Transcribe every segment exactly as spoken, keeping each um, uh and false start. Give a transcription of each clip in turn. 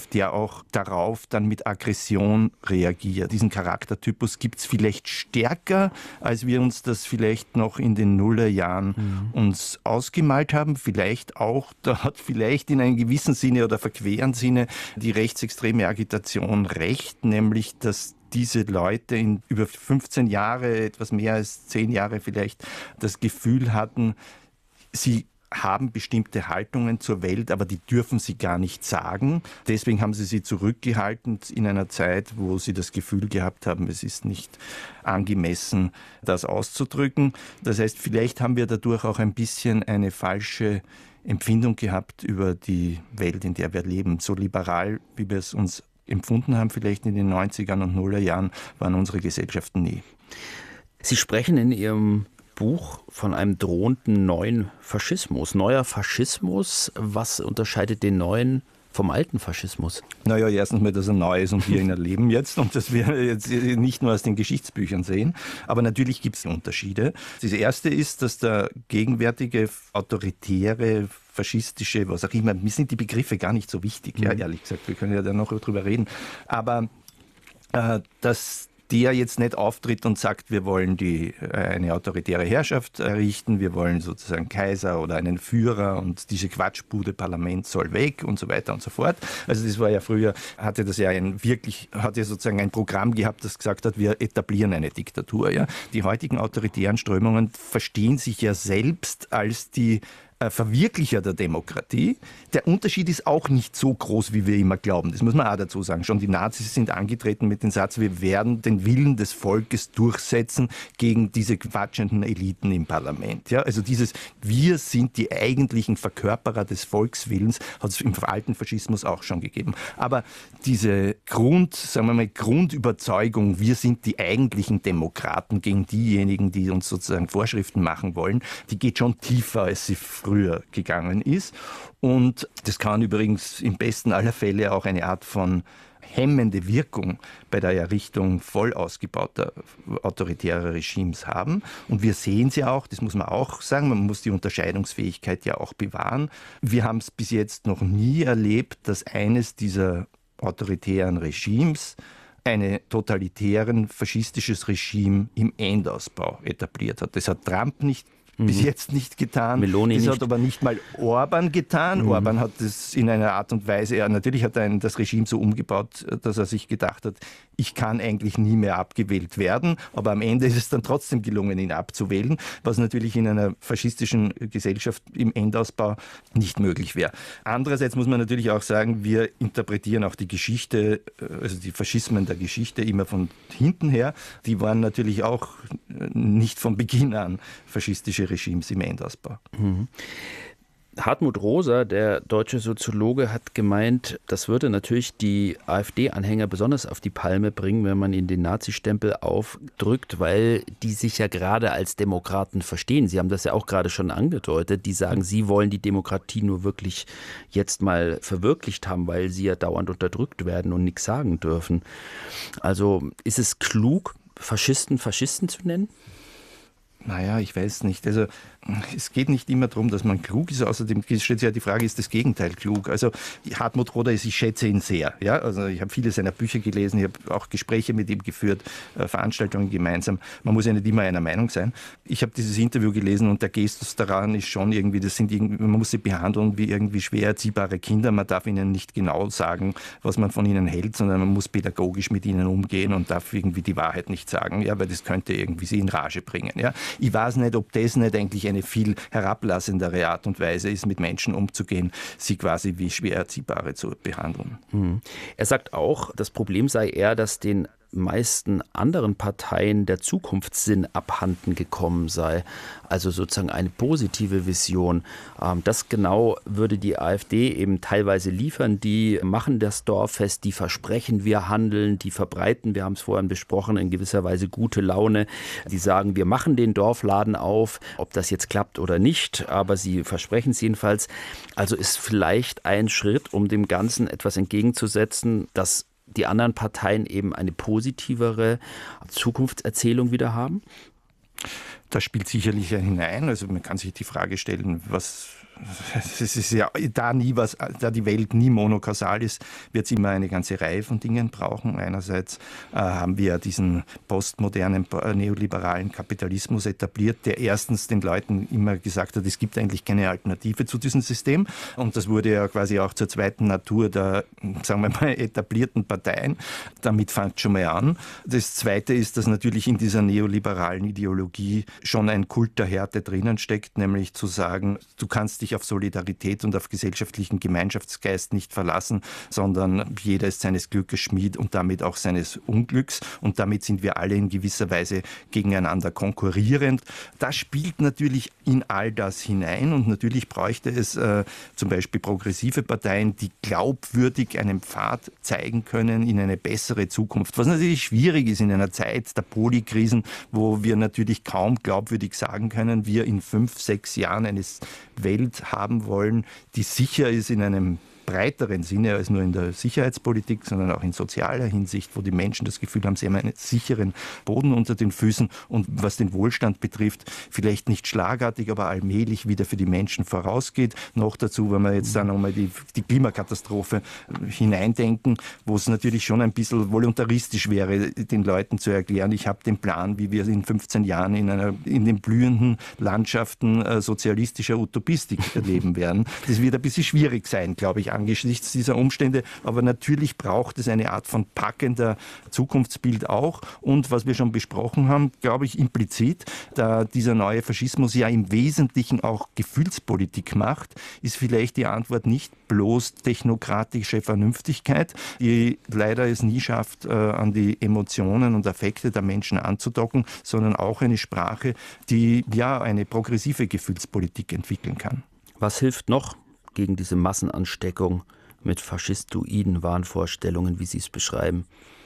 der auch darauf dann mit Aggression reagiert. Diesen Charaktertypus gibt es vielleicht stärker, als wir uns das vielleicht noch in den Nullerjahren mhm. uns ausgemalt haben. Vielleicht auch, da hat vielleicht in einem gewissen Sinne oder verqueren Sinne die rechtsextreme Agitation recht, nämlich dass diese Leute in über fünfzehn Jahre, etwas mehr als zehn Jahre vielleicht, das Gefühl hatten, sie haben bestimmte Haltungen zur Welt, aber die dürfen sie gar nicht sagen. Deswegen haben sie sie zurückgehalten in einer Zeit, wo sie das Gefühl gehabt haben, es ist nicht angemessen, das auszudrücken. Das heißt, vielleicht haben wir dadurch auch ein bisschen eine falsche Empfindung gehabt über die Welt, in der wir leben. So liberal, wie wir es uns empfunden haben, vielleicht in den neunzigern und Nullerjahren, waren unsere Gesellschaften nie. Sie sprechen in Ihrem Buch von einem drohenden neuen Faschismus. Neuer Faschismus, was unterscheidet den neuen vom alten Faschismus? Naja, erstens mal, dass er neu ist und wir ihn erleben jetzt und dass wir jetzt nicht nur aus den Geschichtsbüchern sehen. Aber natürlich gibt es Unterschiede. Das erste ist, dass der gegenwärtige autoritäre, faschistische, was auch immer, mir sind die Begriffe gar nicht so wichtig, ja, ehrlich gesagt. Wir können ja da noch drüber reden. Aber äh, dass der jetzt nicht auftritt und sagt, wir wollen die, eine autoritäre Herrschaft errichten, wir wollen sozusagen Kaiser oder einen Führer und diese Quatschbude Parlament soll weg und so weiter und so fort. Also das war ja früher, hatte das ja ein wirklich, hat ja sozusagen ein Programm gehabt, das gesagt hat, wir etablieren eine Diktatur. Ja. Die heutigen autoritären Strömungen verstehen sich ja selbst als die Verwirklicher der Demokratie. Der Unterschied ist auch nicht so groß, wie wir immer glauben. Das muss man auch dazu sagen. Schon die Nazis sind angetreten mit dem Satz, wir werden den Willen des Volkes durchsetzen gegen diese quatschenden Eliten im Parlament. Ja, also dieses wir sind die eigentlichen Verkörperer des Volkswillens hat es im alten Faschismus auch schon gegeben. Aber diese Grund, sagen wir mal, Grundüberzeugung, wir sind die eigentlichen Demokraten gegen diejenigen, die uns sozusagen Vorschriften machen wollen, die geht schon tiefer, als sie früher gegangen ist. Und das kann übrigens im besten aller Fälle auch eine Art von hemmende Wirkung bei der Errichtung voll ausgebauter autoritärer Regimes haben. Und wir sehen sie auch, das muss man auch sagen, man muss die Unterscheidungsfähigkeit ja auch bewahren. Wir haben es bis jetzt noch nie erlebt, dass eines dieser autoritären Regimes ein totalitären, faschistisches Regime im Endausbau etabliert hat. Das hat Trump nicht bis jetzt nicht getan. Meloni das nicht. hat aber nicht mal Orban getan. Mhm. Orban hat das in einer Art und Weise, ja, natürlich hat er ein, das Regime so umgebaut, dass er sich gedacht hat, ich kann eigentlich nie mehr abgewählt werden, aber am Ende ist es dann trotzdem gelungen, ihn abzuwählen, was natürlich in einer faschistischen Gesellschaft im Endausbau nicht möglich wäre. Andererseits muss man natürlich auch sagen, wir interpretieren auch die Geschichte, also die Faschismen der Geschichte immer von hinten her. Die waren natürlich auch nicht von Beginn an faschistische Regimes im Endausbau. Mhm. Hartmut Rosa, der deutsche Soziologe, hat gemeint, das würde natürlich die AfD-Anhänger besonders auf die Palme bringen, wenn man ihnen den Nazi-Stempel aufdrückt, weil die sich ja gerade als Demokraten verstehen. Sie haben das ja auch gerade schon angedeutet. Die sagen, sie wollen die Demokratie nur wirklich jetzt mal verwirklicht haben, weil sie ja dauernd unterdrückt werden und nichts sagen dürfen. Also ist es klug, Faschisten Faschisten zu nennen? Naja, ich weiß nicht. Also es geht nicht immer darum, dass man klug ist. Außerdem stellt sich ja die Frage, ist das Gegenteil klug? Also Hartmut Rosa, ich schätze ihn sehr. Ja? Also ich habe viele seiner Bücher gelesen, ich habe auch Gespräche mit ihm geführt, äh, Veranstaltungen gemeinsam. Man muss ja nicht immer einer Meinung sein. Ich habe dieses Interview gelesen und der Gestus daran ist schon irgendwie, das sind irgendwie, man muss sie behandeln wie irgendwie schwer erziehbare Kinder. Man darf ihnen nicht genau sagen, was man von ihnen hält, sondern man muss pädagogisch mit ihnen umgehen und darf irgendwie die Wahrheit nicht sagen, ja, weil das könnte irgendwie sie in Rage bringen. Ja? Ich weiß nicht, ob das nicht eigentlich eine viel herablassendere Art und Weise ist, mit Menschen umzugehen, sie quasi wie schwer Erziehbare zu behandeln. Hm. Er sagt auch, das Problem sei eher, dass den meisten anderen Parteien der Zukunftssinn abhanden gekommen sei. Also sozusagen eine positive Vision. Das genau würde die AfD eben teilweise liefern. Die machen das Dorffest, die versprechen, wir handeln, die verbreiten, wir haben es vorhin besprochen, in gewisser Weise gute Laune. Die sagen, wir machen den Dorfladen auf, ob das jetzt klappt oder nicht, aber sie versprechen es jedenfalls. Also ist vielleicht ein Schritt, um dem Ganzen etwas entgegenzusetzen, dass die anderen Parteien eben eine positivere Zukunftserzählung wieder haben? Das spielt sicherlich hinein. Also man kann sich die Frage stellen, was es ist ja da nie was, da die Welt nie monokausal ist, wird es immer eine ganze Reihe von Dingen brauchen. Einerseits äh, haben wir diesen postmodernen äh, neoliberalen Kapitalismus etabliert, der erstens den Leuten immer gesagt hat, es gibt eigentlich keine Alternative zu diesem System. Und das wurde ja quasi auch zur zweiten Natur der, sagen wir mal, etablierten Parteien. Damit fängt schon mal an. Das Zweite ist, dass natürlich in dieser neoliberalen Ideologie schon ein Kult der Härte drinnen steckt, nämlich zu sagen, du kannst dich auf Solidarität und auf gesellschaftlichen Gemeinschaftsgeist nicht verlassen, sondern jeder ist seines Glückes Schmied und damit auch seines Unglücks. Und damit sind wir alle in gewisser Weise gegeneinander konkurrierend. Das spielt natürlich in all das hinein und natürlich bräuchte es äh, zum Beispiel progressive Parteien, die glaubwürdig einen Pfad zeigen können in eine bessere Zukunft. Was natürlich schwierig ist in einer Zeit der Polikrisen, wo wir natürlich kaum glaubwürdig sagen können, wir in fünf, sechs Jahren eine Welt haben wollen, die sicher ist in einem breiteren Sinne als nur in der Sicherheitspolitik, sondern auch in sozialer Hinsicht, wo die Menschen das Gefühl haben, sie haben einen sicheren Boden unter den Füßen und was den Wohlstand betrifft, vielleicht nicht schlagartig, aber allmählich wieder für die Menschen vorausgeht. Noch dazu, wenn wir jetzt dann nochmal die, die Klimakatastrophe hineindenken, wo es natürlich schon ein bisschen voluntaristisch wäre, den Leuten zu erklären, ich habe den Plan, wie wir in fünfzehn Jahren in, einer, in den blühenden Landschaften äh, sozialistischer Utopistik leben werden. Das wird ein bisschen schwierig sein, glaube ich, angesichts dieser Umstände. Aber natürlich braucht es eine Art von packender Zukunftsbild auch. Und was wir schon besprochen haben, glaube ich, implizit, da dieser neue Faschismus ja im Wesentlichen auch Gefühlspolitik macht, ist vielleicht die Antwort nicht bloß technokratische Vernünftigkeit, die leider es nie schafft, an die Emotionen und Affekte der Menschen anzudocken, sondern auch eine Sprache, die ja eine progressive Gefühlspolitik entwickeln kann. Was hilft noch gegen diese Massenansteckung mit faschistoiden Wahnvorstellungen, wie Sie es beschreiben?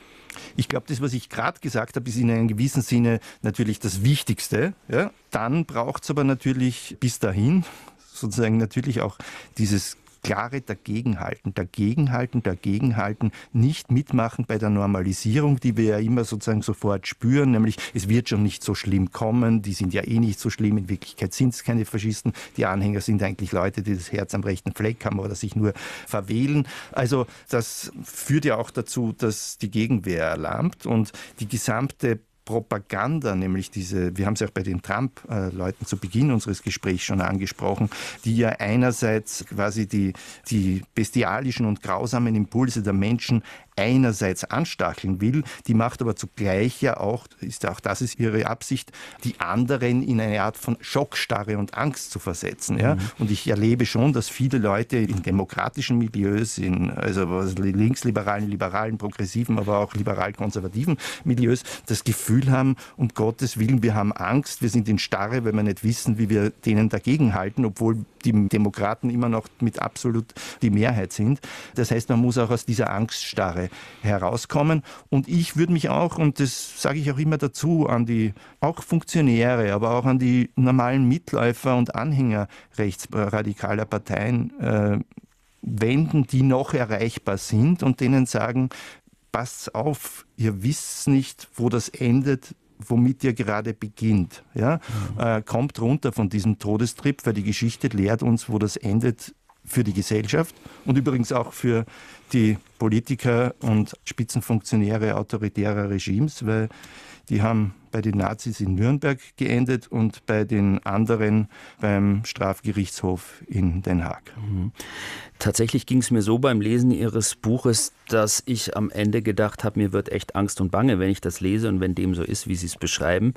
Ich glaube, das, was ich gerade gesagt habe, ist in einem gewissen Sinne natürlich das Wichtigste. Ja? Dann braucht es aber natürlich bis dahin sozusagen natürlich auch dieses klare Dagegenhalten, Dagegenhalten, Dagegenhalten, nicht mitmachen bei der Normalisierung, die wir ja immer sozusagen sofort spüren, nämlich es wird schon nicht so schlimm kommen, die sind ja eh nicht so schlimm, in Wirklichkeit sind es keine Faschisten, die Anhänger sind eigentlich Leute, die das Herz am rechten Fleck haben oder sich nur verwählen. Also das führt ja auch dazu, dass die Gegenwehr erlahmt und die gesamte Propaganda, nämlich diese, wir haben es ja auch bei den Trump-Leuten zu Beginn unseres Gesprächs schon angesprochen, die ja einerseits quasi die, die bestialischen und grausamen Impulse der Menschen einerseits anstacheln will, die macht aber zugleich ja auch, ist auch das ist ihre Absicht, die anderen in eine Art von Schockstarre und Angst zu versetzen. Ja? Mhm. Und ich erlebe schon, dass viele Leute in demokratischen Milieus, in also linksliberalen, liberalen, progressiven, aber auch liberal-konservativen Milieus, das Gefühl haben, um Gottes Willen, wir haben Angst, wir sind in Starre, weil wir nicht wissen, wie wir denen dagegenhalten, obwohl die Demokraten immer noch mit absolut die Mehrheit sind. Das heißt, man muss auch aus dieser Angststarre herauskommen. Und ich würde mich auch, und das sage ich auch immer dazu, an die auch Funktionäre, aber auch an die normalen Mitläufer und Anhänger rechtsradikaler Parteien äh, wenden, die noch erreichbar sind und denen sagen, passt auf, ihr wisst nicht, wo das endet, womit ihr gerade beginnt. Ja? Mhm. Äh, kommt runter von diesem Todestrip, weil die Geschichte lehrt uns, wo das endet für die Gesellschaft und übrigens auch für die Politiker und Spitzenfunktionäre autoritärer Regimes, weil die haben bei den Nazis in Nürnberg geendet und bei den anderen beim Strafgerichtshof in Den Haag. Mhm. Tatsächlich ging es mir so beim Lesen Ihres Buches, dass ich am Ende gedacht habe, mir wird echt Angst und Bange, wenn ich das lese und wenn dem so ist, wie Sie es beschreiben.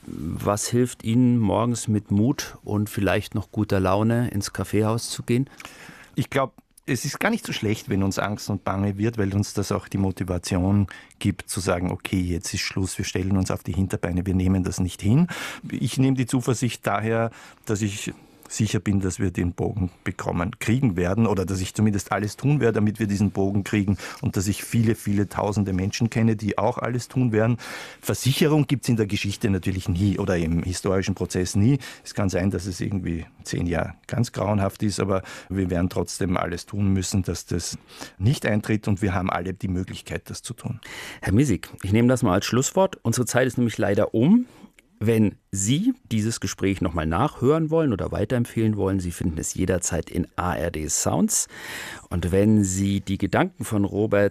Was hilft Ihnen, morgens mit Mut und vielleicht noch guter Laune ins Kaffeehaus zu gehen? Ich glaube, es ist gar nicht so schlecht, wenn uns Angst und Bange wird, weil uns das auch die Motivation gibt, zu sagen, okay, jetzt ist Schluss, wir stellen uns auf die Hinterbeine, wir nehmen das nicht hin. Ich nehme die Zuversicht daher, dass ich sicher bin, dass wir den Bogen bekommen, kriegen werden oder dass ich zumindest alles tun werde, damit wir diesen Bogen kriegen und dass ich viele, viele tausende Menschen kenne, die auch alles tun werden. Versicherung gibt es in der Geschichte natürlich nie oder im historischen Prozess nie. Es kann sein, dass es irgendwie zehn Jahre ganz grauenhaft ist, aber wir werden trotzdem alles tun müssen, dass das nicht eintritt und wir haben alle die Möglichkeit, das zu tun. Herr Misig, ich nehme das mal als Schlusswort. Unsere Zeit ist nämlich leider um. Wenn Sie dieses Gespräch nochmal nachhören wollen oder weiterempfehlen wollen, Sie finden es jederzeit in A R D Sounds. Und wenn Sie die Gedanken von Robert